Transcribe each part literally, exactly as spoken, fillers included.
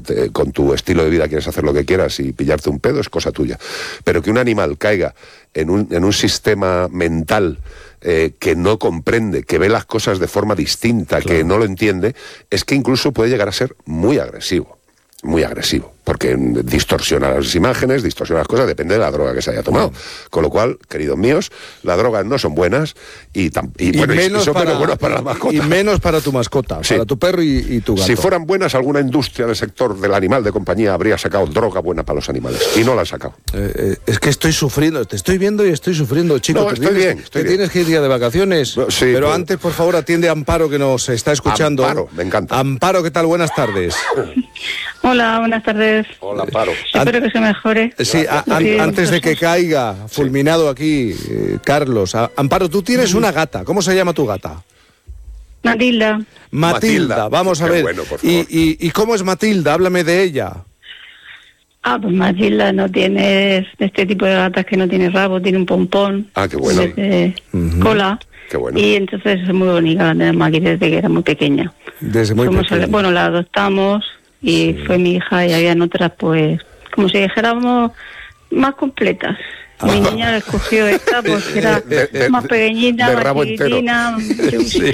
te, con tu estilo de vida quieres hacer lo que quieras y pillarte un pedo, es cosa tuya. Pero que un animal caiga en un, en un sistema mental eh, que no comprende, que ve las cosas de forma distinta, claro, que no lo entiende, es que incluso puede llegar a ser muy agresivo. Muy agresivo, porque distorsiona las imágenes, distorsiona las cosas, depende de la droga que se haya tomado. Bueno. Con lo cual, queridos míos, las drogas no son buenas y, tam, y, y, bueno, menos y son para, buenas para la mascota. Y menos para tu mascota, sí, para tu perro y, y tu gato. Si fueran buenas, alguna industria del sector del animal de compañía habría sacado droga buena para los animales, y no la han sacado. Eh, eh, es que estoy sufriendo, te estoy viendo y estoy sufriendo, chico. No, te estoy tienes, bien, estoy te bien. tienes que ir día de vacaciones, no, sí, pero pero antes, por favor, atiende a Amparo, que nos está escuchando. Amparo, me encanta. Amparo, ¿qué tal? Buenas tardes. Hola, buenas tardes. Hola, Amparo. Espero que se mejore. Sí, a, a, sí, antes de que caiga fulminado aquí, eh, Carlos. A, Amparo, tú tienes una gata. ¿Cómo se llama tu gata? Matilda. Matilda, Matilda. vamos a Qué ver. bueno, por y, favor. y, ¿Y cómo es Matilda? Háblame de ella. Ah, pues Matilda no tiene este tipo de gatas que no tiene rabo, tiene un pompón. Ah, qué bueno. Desde Uh-huh. cola. Qué bueno. Y entonces es muy bonita, la tenemos aquí desde que era muy pequeña. Desde muy Fuimos pequeña. a- bueno, la adoptamos y Sí. fue mi hija y habían otras, pues, como si dijéramos, más completas. Mi Ah. niña escogió esta porque era De- de- más pequeñita, de más rabo entero. chiquitina. Sí.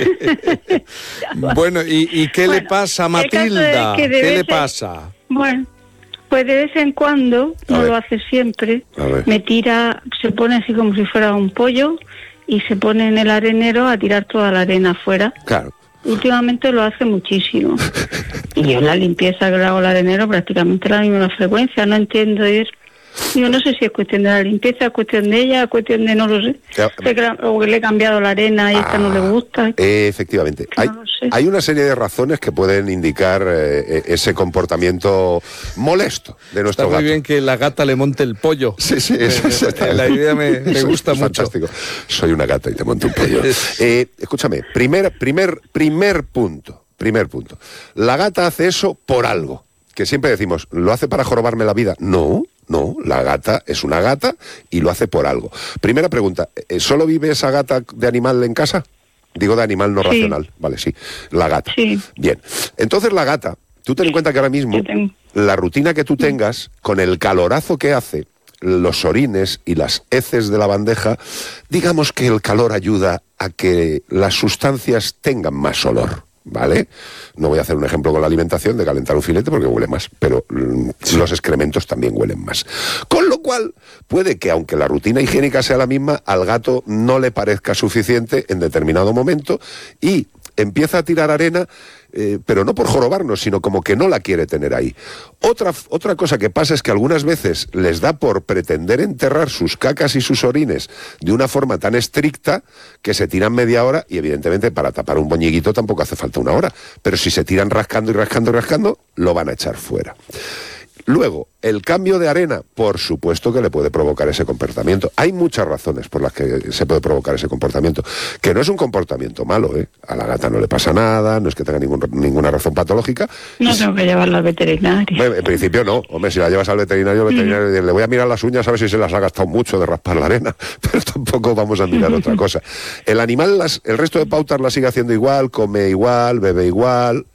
Bueno, ¿y, y qué le Bueno, pasa a el caso Matilda? es que ¿Qué debe le ser- pasa? Bueno, pues de vez en cuando, A no ver. lo hace siempre, A ver. me tira, se pone así como si fuera un pollo y se pone en el arenero a tirar toda la arena afuera. Claro. Últimamente lo hace muchísimo. Y yo la limpieza que le hago al arenero prácticamente la misma frecuencia, no entiendo ir. Yo no sé si es cuestión de la limpieza, es cuestión de ella, es cuestión de no lo sé. Ya. Sé que la- o que le he cambiado la arena y esta no le gusta. Eh, efectivamente. Que Hay, no lo sé. hay una serie de razones que pueden indicar eh, ese comportamiento molesto de nuestro Está muy gato. bien que la gata le monte el pollo. Sí, sí, eso, eso está La bien. idea me, me Eso gusta es mucho. fantástico. Soy una gata y te monto un pollo. Eh, escúchame, primer, primer, primer punto, primer punto. La gata hace eso por algo. Que siempre decimos, ¿lo hace para jorobarme la vida? No, no, la gata es una gata y lo hace por algo. Primera pregunta, ¿eh, ¿solo vive esa gata de animal en casa? Digo de animal no Sí. racional, vale, sí, la gata. Sí. Bien, entonces la gata, tú ten en cuenta que ahora mismo Yo tengo- la rutina que tú tengas, con el calorazo que hace, los orines y las heces de la bandeja, digamos que el calor ayuda a que las sustancias tengan más olor, ¿vale? No voy a hacer un ejemplo con la alimentación de calentar un filete porque huele más, pero mm, los excrementos también huelen más. Con lo cual, puede que aunque la rutina higiénica sea la misma, al gato no le parezca suficiente en determinado momento y empieza a tirar arena, eh, pero no por jorobarnos, sino como que no la quiere tener ahí. Otra, otra cosa que pasa es que algunas veces les da por pretender enterrar sus cacas y sus orines de una forma tan estricta que se tiran media hora y evidentemente para tapar un boñiguito tampoco hace falta una hora. Pero si se tiran rascando y rascando y rascando, lo van a echar fuera. Luego, el cambio de arena, por supuesto que le puede provocar ese comportamiento. Hay muchas razones por las que se puede provocar ese comportamiento, que no es un comportamiento malo, ¿eh? A la gata no le pasa nada, no es que tenga ningún, ninguna razón patológica. No tengo que llevarla al veterinario. Bueno, en principio no, hombre, si la llevas al veterinario, el veterinario dice, le voy a mirar las uñas a ver si se las ha gastado mucho de raspar la arena, pero tampoco vamos a mirar otra cosa. El animal, las, el resto de pautas las sigue haciendo igual, come igual, bebe igual.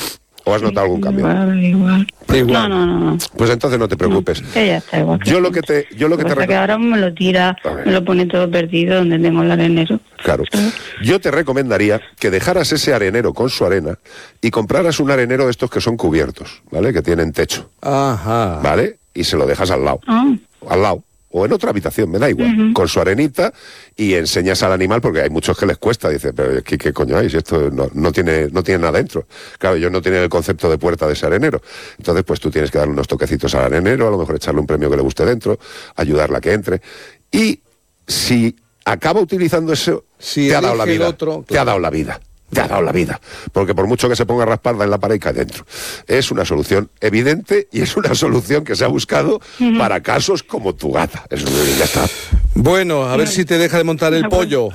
¿O has notado algún cambio? Igual, igual. Igual. No, no, no, no. Pues entonces no te preocupes. Ella está igual. Yo lo que te, yo lo que te Pasa que recomiendo. ahora me lo tira, A ver. me lo pone todo perdido donde tengo el arenero. Claro. Yo te recomendaría que dejaras ese arenero con su arena y compraras un arenero de estos que son cubiertos, ¿vale? Que tienen techo, Ajá. ¿vale? Y se lo dejas al lado, Ah, al lado. O en otra habitación, me da igual, Ujú. con su arenita y enseñas al animal, porque hay muchos que les cuesta, dice, pero ¿qué, qué coño hay? Si esto no, no tiene no tiene nada dentro. Claro, ellos no tienen el concepto de puerta de ese arenero. Entonces, pues tú tienes que darle unos toquecitos al arenero, a lo mejor echarle un premio que le guste dentro, ayudarla a que entre. Y si acaba utilizando eso, Si te ha dado la elige el vida. otro, Te ha claro. dado la vida. Te ha dado la vida. Porque por mucho que se ponga a rasparla en la pared, cae dentro. Es una solución evidente y es una solución que se ha buscado para casos como tu gata. Eso ya está. Bueno, a ver si te deja de montar el Ah, bueno. pollo.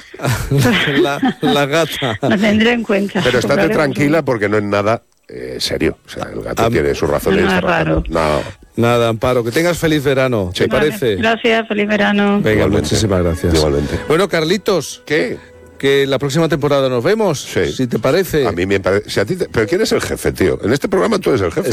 la, la gata. lo tendré en cuenta. Pero estate Compraremos tranquila porque no es nada eh, serio. O sea, el gato Ah, tiene sus razones. no es está razonando. raro. No, Nada, Amparo, que tengas feliz verano. ¿Te Sí. Vale, parece? Gracias, feliz verano. Venga, Igualmente. muchísimas gracias. Igualmente. Bueno, Carlitos, ¿qué? que la próxima temporada nos vemos, Sí. si te parece. A mí me parece... Si a ti te- ¿Pero quién es el jefe, tío? En este programa tú eres el jefe.